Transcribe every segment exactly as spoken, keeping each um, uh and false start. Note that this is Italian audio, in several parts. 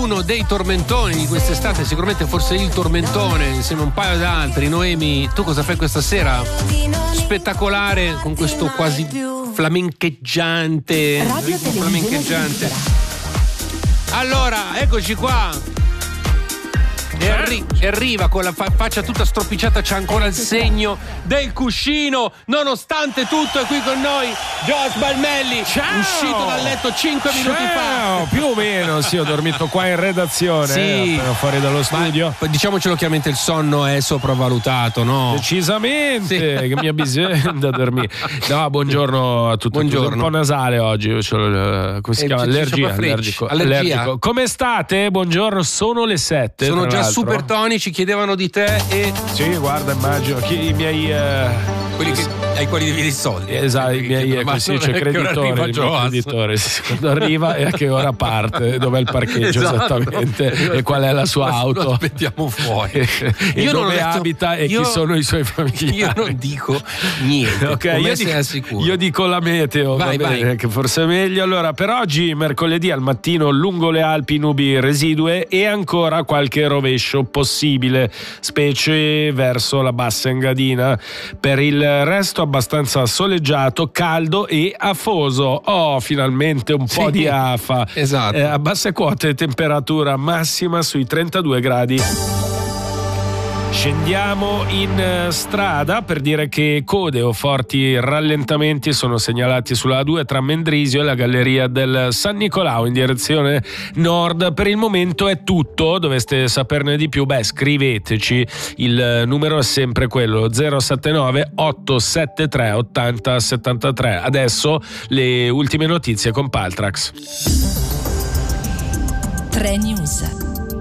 uno dei tormentoni di quest'estate, sicuramente forse il tormentone insieme a un paio d'altri. Noemi, tu cosa fai questa sera? Spettacolare, con questo quasi flamencheggiante ritmo flamencheggiante. Allora, eccoci qua. E, arri- e arriva con la fa- faccia tutta stropicciata, c'è ancora il segno del cuscino. Nonostante tutto è qui con noi Joss Balmelli. Ciao! Uscito dal letto cinque minuti Ciao! fa. Più o meno, sì, ho dormito qua in redazione, Sì, eh, appena fuori dallo studio. Ma, diciamocelo chiaramente, il sonno è sopravvalutato, no? Decisamente, Sì. che mi ha bisogno da dormire. No, buongiorno a tutti. Buongiorno. Un po' nasale oggi, c'ho il- come si Eh, chiama? ci- Allergia, ci fa allergico, allergia. allergico. Come state? Buongiorno, sono le sette. Sono tra già l'altro. super tonici, chiedevano di te e Sì, guarda, immagino che i miei eh, quelli che, ai quali devi i soldi. esatto, i miei Ma come si dice, non è che ora creditori, arriva i miei Joss. creditori, sì, quando arriva e a che ora parte, dov'è il parcheggio Esatto. esattamente e qual è la sua Lo auto. aspettiamo fuori. e Io non ho dove detto- abita e io- chi sono i suoi familiari. Io non dico niente. Ok, come io sei dico, al sicuro. io dico la meteo, Vai, va bene, vai. che forse è meglio. Allora, per oggi, mercoledì al mattino, lungo le Alpi nubi residue e ancora qualche rovescio possibile, specie verso la bassa Engadina. Per il resto abbastanza soleggiato, caldo e afoso. Oh, finalmente un po' Sì, di afa. esatto. Eh, a basse quote temperatura massima sui trentadue gradi. Scendiamo in eh, strada per dire che code o forti rallentamenti sono segnalati sulla A due tra Mendrisio e la galleria del San Nicolao in direzione nord. Per il momento è tutto, doveste saperne di più, beh, scriveteci, il numero è sempre quello zero sette nove otto sette tre otto zero sette tre. Adesso le ultime notizie con Paltrax. tre News.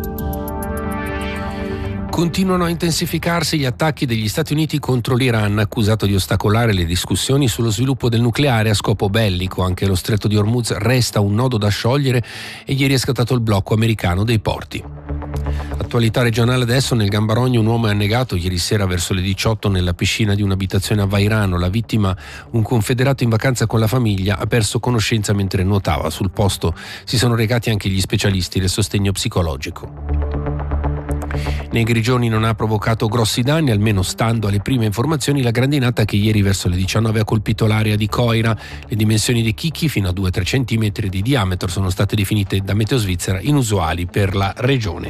Continuano a intensificarsi gli attacchi degli Stati Uniti contro l'Iran, accusato di ostacolare le discussioni sullo sviluppo del nucleare a scopo bellico. Anche lo stretto di Hormuz resta un nodo da sciogliere e ieri è scattato il blocco americano dei porti. Attualità regionale adesso, nel Gambarogno un uomo è annegato ieri sera verso le diciotto nella piscina di un'abitazione a Vairano. La vittima, un confederato in vacanza con la famiglia, ha perso conoscenza mentre nuotava. Sul posto si sono recati anche gli specialisti del sostegno psicologico. Nei Grigioni non ha provocato grossi danni, almeno stando alle prime informazioni. La grandinata che ieri verso le diciannove ha colpito l'area di Coira. Le dimensioni dei chicchi, fino a due tre centimetri di diametro, sono state definite da Meteo Svizzera inusuali per la regione.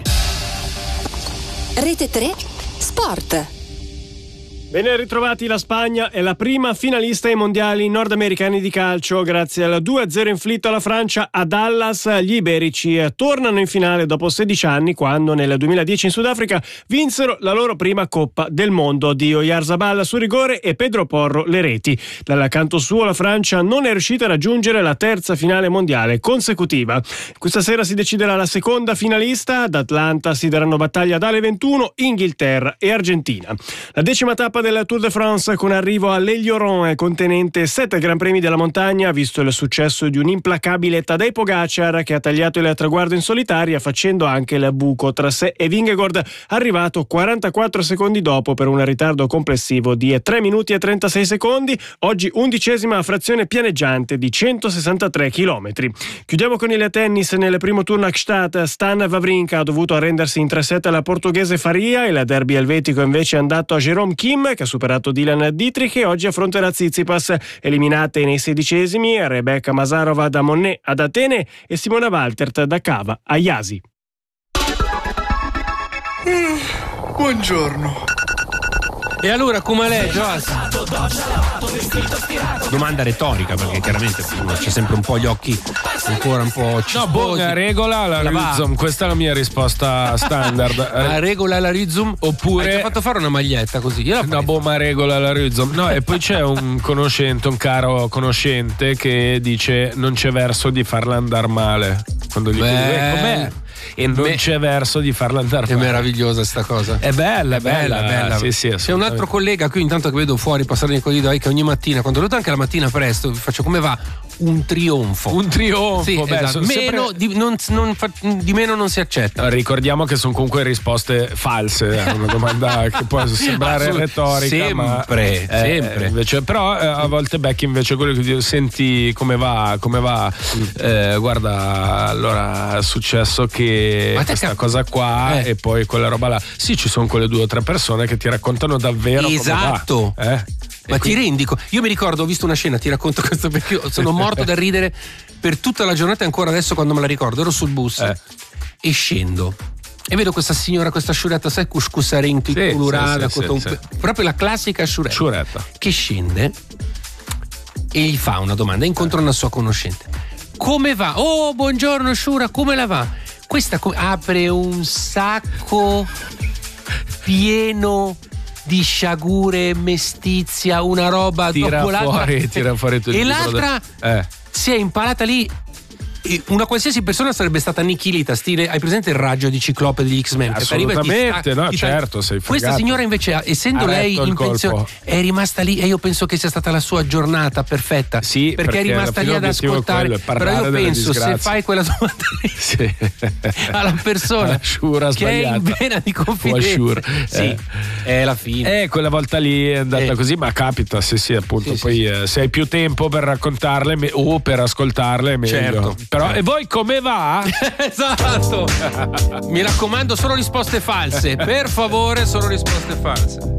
Rete tre Sport. Ben ritrovati, la Spagna è la prima finalista ai mondiali nordamericani di calcio. Grazie al due a zero inflitto alla Francia a Dallas, gli iberici tornano in finale dopo sedici anni, quando nel duemiladieci in Sudafrica vinsero la loro prima Coppa del Mondo. Di Oyarzabal su rigore e Pedro Porro le reti. Dal canto suo la Francia non è riuscita a raggiungere la terza finale mondiale consecutiva. Questa sera si deciderà la seconda finalista. Ad Atlanta si daranno battaglia dalle ventuno Inghilterra e Argentina. La decima tappa del Tour de France, con arrivo a l'Elioron, contenente sette Gran Premi della montagna, ha visto il successo di un implacabile Tadej Pogacar, che ha tagliato il traguardo in solitaria facendo anche il buco tra sé e Vingegaard, arrivato quarantaquattro secondi dopo per un ritardo complessivo di tre minuti e trentasei secondi. Oggi undicesima frazione pianeggiante di centosessantatré chilometri. Chiudiamo con il tennis. Nel primo turno a Gstaad, Stan Wawrinka ha dovuto arrendersi in tre set alla portoghese Faria. Il derby elvetico invece è andato a Jerome Kim, che ha superato Dylan Dietrich e oggi affronterà Tsitsipas. Eliminate nei sedicesimi Rebecca Masarova da Monnet ad Atene e Simona Waltert da Cava a Iasi. Mm, buongiorno. E allora come lei, Joss? Domanda retorica, perché chiaramente c'è sempre un po' gli occhi ancora un po' cisposi. No, buona regola la La va. Rizom, questa è la mia risposta standard. La regola la Rizum, Oppure- hai già fatto fare una maglietta così? Io la Una farei. bomba regola la Rizom. No, e poi c'è un conoscente, un caro conoscente che dice non c'è verso di farla andare male. Quando gli Beh. chiedi "Eh, com'è?" E non Beh. c'è verso di farla andare È male. meravigliosa sta cosa. È bella, è bella, bella, bella. Sì, sì, C'è un altro collega qui intanto che vedo fuori passare nei corridoi, che ogni mattina, quando lo vedo anche la mattina presto, vi faccio come va? un trionfo. Un trionfo, sì, beh, esatto. meno, sempre... di, non, non fa, di meno non si accetta. Ricordiamo che sono comunque risposte false a una domanda che può sembrare Assolut- retorica, sempre, ma sempre. Eh, invece, però eh, a volte becchi invece quello che dico, senti come va, come va. Eh, guarda, allora è successo che questa cap- cosa qua eh. e poi quella roba là. Sì, ci sono quelle due o tre persone che ti raccontano davvero esatto. come va. Eh? Ma ti rendi conto? Io mi ricordo, ho visto una scena, ti racconto questo perché sono morto da ridere per tutta la giornata e ancora adesso quando me la ricordo. Ero sul bus eh. e scendo e vedo questa signora, questa sciuretta, sai, cuscusarento, sì, colorata, sì, sì, un... sì. proprio la classica sciuretta, sciuretta che scende e gli fa una domanda, incontra una sua conoscente. Come va? Oh, buongiorno Sciura, come la va? Questa co- apre un sacco pieno di sciagure, mestizia, una roba tira dopo fuori, l'altra. tira fuori tutto e il l'altra eh. si è impalata lì. Una qualsiasi persona sarebbe stata annichilita, stile, hai presente il raggio di Ciclope degli X-Men? Assolutamente, sta, no, ti certo, sei fregato. Questa signora invece, essendo ha lei in colpo. pensione, è rimasta lì e io penso che sia stata la sua giornata perfetta. Sì, perché, perché è rimasta lì ad ascoltare. Quello, però io penso, se fai quella domanda lì, sì. alla persona Shura che è in vena di confidenza, sì, eh. è la fine. Eh, quella volta lì è andata eh. così, ma capita, sì, sì, appunto. Sì, poi sì, eh, se hai più tempo per raccontarle me- o per ascoltarle, è meglio. Certo. Però, certo. E voi come va? Esatto. Mi raccomando, solo risposte false. Per favore, solo risposte false.